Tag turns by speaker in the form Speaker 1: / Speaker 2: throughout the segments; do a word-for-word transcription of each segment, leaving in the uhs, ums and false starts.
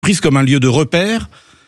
Speaker 1: prise comme un lieu de repère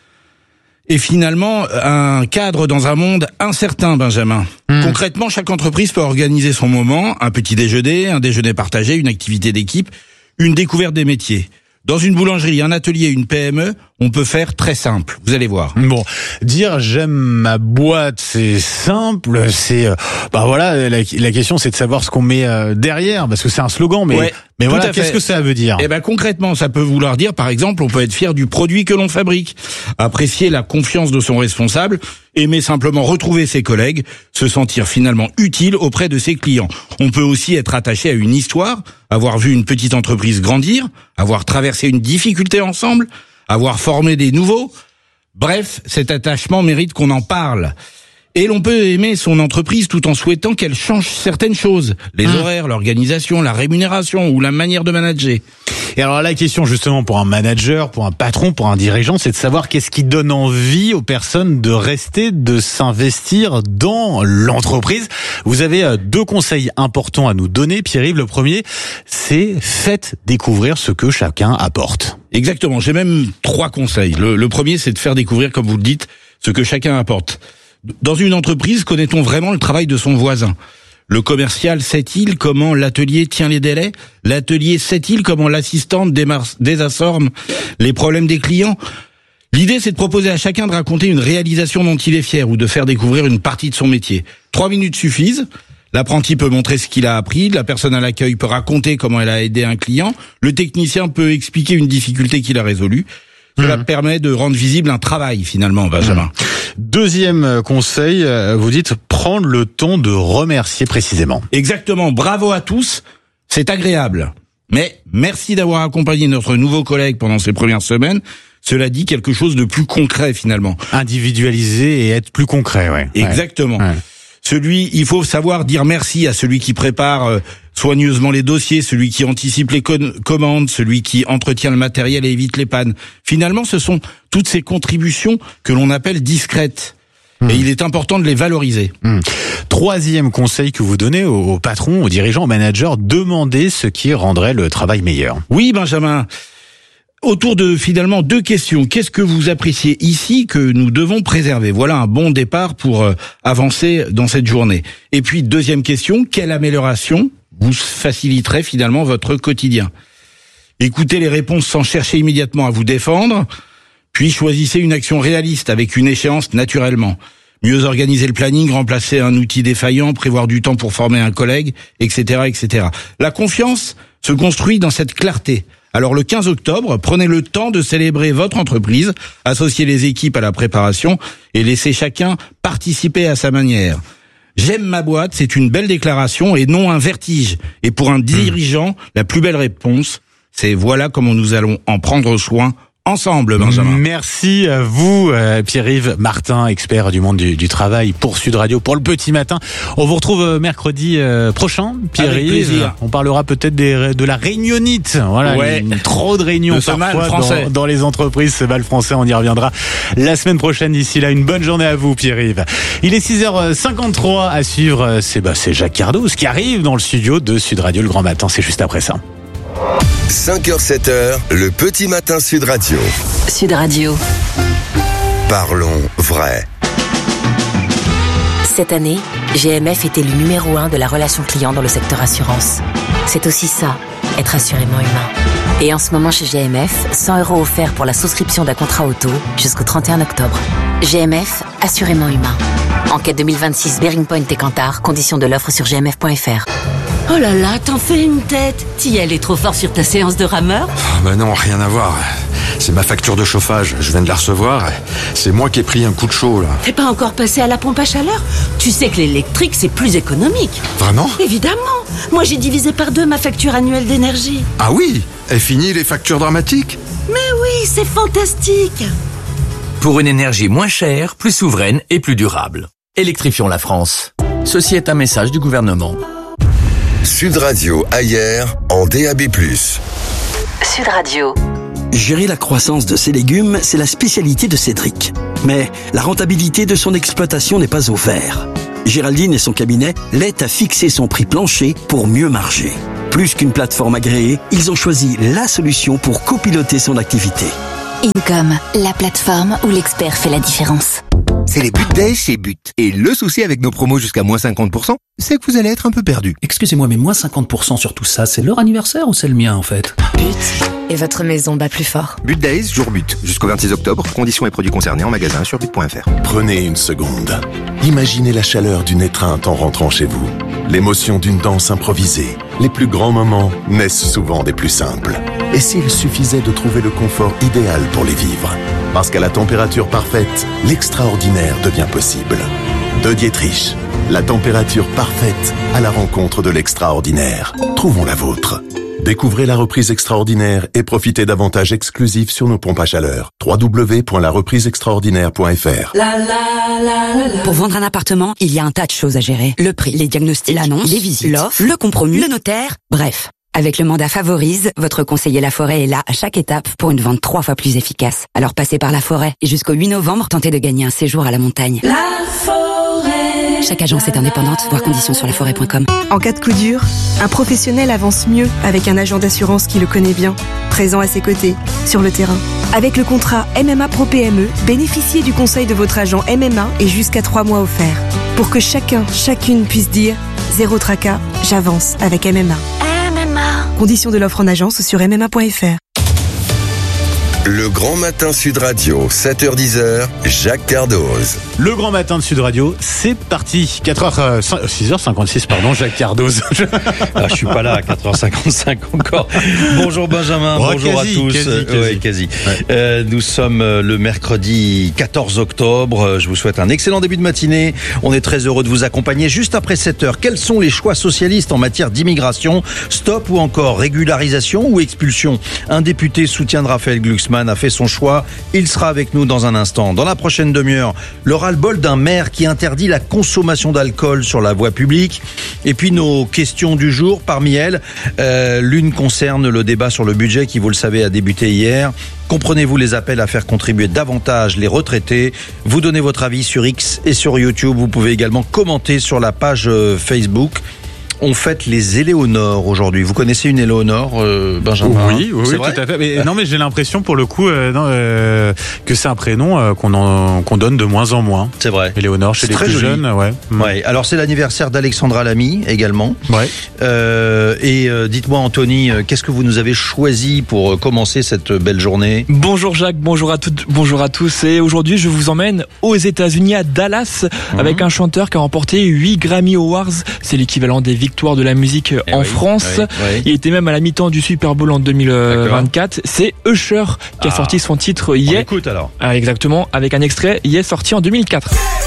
Speaker 1: et finalement un cadre dans un monde incertain, Benjamin. Mmh. Concrètement, chaque entreprise peut organiser son moment, un petit déjeuner, un déjeuner partagé, une activité d'équipe, une découverte des métiers. Dans une boulangerie, un atelier, une P M E, on peut faire très simple. Vous allez voir.
Speaker 2: Bon, dire j'aime ma boîte, c'est simple. C'est, euh, bah voilà, la, la question c'est de savoir ce qu'on met euh, derrière, parce que c'est un slogan, mais
Speaker 1: ouais,
Speaker 2: mais voilà, qu'est-ce que ça veut dire ?
Speaker 1: Eh ben concrètement, ça peut vouloir dire, par exemple, on peut être fier du produit que l'on fabrique, apprécier la confiance de son responsable, aimer simplement retrouver ses collègues, se sentir finalement utile auprès de ses clients. On peut aussi être attaché à une histoire, avoir vu une petite entreprise grandir, avoir traversé une difficulté ensemble, avoir formé des nouveaux. Bref, cet attachement mérite qu'on en parle. Et l'on peut aimer son entreprise tout en souhaitant qu'elle change certaines choses. Les mmh. horaires, l'organisation, la rémunération ou la manière de manager.
Speaker 2: Et alors la question justement pour un manager, pour un patron, pour un dirigeant, c'est de savoir qu'est-ce qui donne envie aux personnes de rester, de s'investir dans l'entreprise. Vous avez deux conseils importants à nous donner, Pierre-Yves. Le premier, c'est faites découvrir ce que chacun apporte.
Speaker 1: Exactement, j'ai même trois conseils. Le, le premier, c'est de faire découvrir, comme vous le dites, ce que chacun apporte. Dans une entreprise, connaît-on vraiment le travail de son voisin ? Le commercial sait-il comment l'atelier tient les délais ? L'atelier sait-il comment l'assistante désassorme les problèmes des clients ? L'idée, c'est de proposer à chacun de raconter une réalisation dont il est fier ou de faire découvrir une partie de son métier. Trois minutes suffisent. L'apprenti peut montrer ce qu'il a appris, la personne à l'accueil peut raconter comment elle a aidé un client, le technicien peut expliquer une difficulté qu'il a résolue. Cela mmh. permet de rendre visible un travail, finalement, Benjamin.
Speaker 2: Mmh. Deuxième conseil, vous dites prendre le temps de remercier précisément.
Speaker 1: Exactement, bravo à tous, c'est agréable. Mais merci d'avoir accompagné notre nouveau collègue pendant ces premières semaines. Cela dit quelque chose de plus concret, finalement.
Speaker 2: Individualiser et être plus concret, ouais.
Speaker 1: Exactement. Ouais. Celui, il faut savoir dire merci à celui qui prépare euh, soigneusement les dossiers, celui qui anticipe les con- commandes, celui qui entretient le matériel et évite les pannes. Finalement, ce sont toutes ces contributions que l'on appelle discrètes. Mmh. Et il est important de les valoriser.
Speaker 2: Mmh. Troisième conseil que vous donnez aux, aux patrons, aux dirigeants, aux managers, demandez ce qui rendrait le travail meilleur.
Speaker 1: Oui, Benjamin. Autour de finalement deux questions. Qu'est-ce que vous appréciez ici que nous devons préserver ? Voilà un bon départ pour euh, avancer dans cette journée. Et puis deuxième question, quelle amélioration vous faciliterait finalement votre quotidien ? Écoutez les réponses sans chercher immédiatement à vous défendre, puis choisissez une action réaliste avec une échéance naturellement. Mieux organiser le planning, remplacer un outil défaillant, prévoir du temps pour former un collègue, et cetera, et cetera. La confiance se construit dans cette clarté. Alors le quinze octobre, prenez le temps de célébrer votre entreprise, associez les équipes à la préparation et laissez chacun participer à sa manière. J'aime ma boîte, c'est une belle déclaration et non un vertige. Et pour un dirigeant, la plus belle réponse, c'est voilà comment nous allons en prendre soin ensemble, Benjamin.
Speaker 2: Merci à vous, Pierre-Yves Martin, expert du monde du, du travail pour Sud Radio, pour le petit matin. On vous retrouve mercredi prochain, Pierre-Yves. On parlera peut-être des, de la réunionnite. Voilà,
Speaker 1: ouais.
Speaker 2: une, trop de réunions parfois dans, dans les entreprises. Ce mal français, on y reviendra la semaine prochaine. D'ici là, une bonne journée à vous, Pierre-Yves. Il est six heures cinquante-trois à suivre. C'est, bah, c'est Jacques Cardos qui arrive dans le studio de Sud Radio le grand matin. C'est juste après ça.
Speaker 3: cinq heures, sept heures, le petit matin Sud Radio.
Speaker 4: Sud Radio.
Speaker 3: Parlons vrai.
Speaker 4: Cette année, G M F est élu numéro un de la relation client dans le secteur assurance. C'est aussi ça, être assurément humain. Et en ce moment chez G M F, cent euros offerts pour la souscription d'un contrat auto jusqu'au trente et un octobre. G M F, assurément humain. Enquête deux mille vingt-six, Bearing Point et Kantar, conditions de l'offre sur g m f point f r.
Speaker 5: Oh là là, t'en fais une tête. T'y allais trop fort sur ta séance de rameur ?
Speaker 6: Oh bah non, rien à voir. C'est ma facture de chauffage, je viens de la recevoir. C'est moi qui ai pris un coup de chaud là.
Speaker 5: T'es pas encore passé à la pompe à chaleur ? Tu sais que l'électrique c'est plus économique.
Speaker 6: Vraiment ?
Speaker 5: Évidemment. Moi j'ai divisé par deux ma facture annuelle d'énergie.
Speaker 6: Ah oui ? Et fini les factures dramatiques ?
Speaker 5: Mais oui, c'est fantastique.
Speaker 7: Pour une énergie moins chère, plus souveraine et plus durable. Électrifions la France. Ceci est un message du gouvernement.
Speaker 3: Sud Radio ailleurs en D A B plus.
Speaker 4: Sud Radio.
Speaker 8: Gérer la croissance de ses légumes, c'est la spécialité de Cédric. Mais la rentabilité de son exploitation n'est pas au vert. Géraldine et son cabinet l'aident à fixer son prix plancher pour mieux marger. Plus qu'une plateforme agréée, ils ont choisi la solution pour copiloter son activité.
Speaker 9: Income, la plateforme où l'expert fait la différence.
Speaker 10: C'est les But Days chez But. Et le souci avec nos promos jusqu'à moins cinquante pour cent, c'est que vous allez être un peu perdu.
Speaker 11: Excusez-moi, mais moins cinquante pour cent sur tout ça, c'est leur anniversaire ou c'est le mien en fait?
Speaker 12: But. Et votre maison bat plus fort.
Speaker 10: But Days, jour But. Jusqu'au vingt-six octobre. Conditions et produits concernés en magasin sur but point f r.
Speaker 13: Prenez une seconde. Imaginez la chaleur d'une étreinte en rentrant chez vous. L'émotion d'une danse improvisée. Les plus grands moments naissent souvent des plus simples. Et s'il suffisait de trouver le confort idéal pour les vivre? Parce qu'à la température parfaite, l'extraordinaire devient possible. De Dietrich, la température parfaite à la rencontre de l'extraordinaire. Trouvons la vôtre. Découvrez la reprise extraordinaire et profitez d'avantages exclusifs sur nos pompes à chaleur. w w w point la reprise extraordinaire point f r.
Speaker 5: La, la, la, la, la.
Speaker 14: Pour vendre un appartement, il y a un tas de choses à gérer. Le prix, les diagnostics, l'annonce, les visites, l'offre, le compromis, le notaire, bref. Avec le mandat Favorise, votre conseiller Laforêt est là à chaque étape pour une vente trois fois plus efficace. Alors passez par Laforêt et jusqu'au huit novembre, tentez de gagner un séjour à la montagne.
Speaker 5: Laforêt.
Speaker 14: Chaque agence est indépendante, voir conditions sur laforêt point com.
Speaker 15: En cas de coup dur, un professionnel avance mieux avec un agent d'assurance qui le connaît bien, présent à ses côtés, sur le terrain. Avec le contrat M M A Pro P M E, bénéficiez du conseil de votre agent M M A et jusqu'à trois mois offerts. Pour que chacun, chacune puisse dire « Zéro tracas, j'avance avec M M A ». Conditions de l'offre en agence sur m m a point f r.
Speaker 3: Le Grand Matin Sud Radio, sept heures dix, Jacques Cardoz.
Speaker 2: Le Grand Matin de Sud Radio, c'est parti. quatre heures, six heures cinquante-six, pardon, Jacques Cardoz.
Speaker 16: Ah, je suis pas là à quatre heures cinquante-cinq encore. Bonjour Benjamin,
Speaker 2: oh,
Speaker 16: bonjour
Speaker 2: quasi,
Speaker 16: à tous.
Speaker 2: Quasi, quasi.
Speaker 16: Ouais, quasi.
Speaker 2: Ouais.
Speaker 16: Euh, nous sommes le mercredi quatorze octobre. Je vous souhaite un excellent début de matinée. On est très heureux de vous accompagner juste après sept heures. Quels sont les choix socialistes en matière d'immigration? Stop ou encore régularisation ou expulsion? Un député soutien de Raphaël Glucksmann a fait son choix. Il sera avec nous dans un instant. Dans la prochaine demi-heure, le ras-le-bol d'un maire qui interdit la consommation d'alcool sur la voie publique. Et puis nos questions du jour, parmi elles, euh, l'une concerne le débat sur le budget qui, vous le savez, a débuté hier. Comprenez-vous les appels à faire contribuer davantage les retraités? Vous donnez votre avis sur X et sur YouTube. Vous pouvez également commenter sur la page Facebook. On fête les Éléonores aujourd'hui. Vous connaissez une Éléonore, euh, Benjamin?
Speaker 2: Oui, oui, oui, tout à fait. Mais, non, mais j'ai l'impression, pour le coup, euh, non, euh, que c'est un prénom euh, qu'on, en, qu'on donne de moins en moins.
Speaker 16: C'est vrai.
Speaker 2: Éléonore, chez
Speaker 16: c'est
Speaker 2: les plus
Speaker 16: joli.
Speaker 2: jeunes, ouais.
Speaker 16: Ouais. Alors c'est l'anniversaire d'Alexandra Lamy également.
Speaker 2: Ouais.
Speaker 16: Euh, et euh, dites-moi, Anthony, euh, qu'est-ce que vous nous avez choisi pour euh, commencer cette belle journée?
Speaker 17: Bonjour Jacques, bonjour à toutes, bonjour à tous. Et aujourd'hui, je vous emmène aux États-Unis, à Dallas, mmh. avec un chanteur qui a remporté huit Grammy Awards. C'est l'équivalent des victoires de la musique
Speaker 16: Eh
Speaker 17: en
Speaker 16: oui,
Speaker 17: France.
Speaker 16: oui, oui.
Speaker 17: Il était même à la mi-temps du Super Bowl en deux mille vingt-quatre. D'accord. C'est Usher qui a ah. sorti son titre
Speaker 16: Yeah.
Speaker 17: Yeah.
Speaker 16: On écoute alors.
Speaker 17: Ah, exactement, avec un extrait Yeah sorti en deux mille quatre.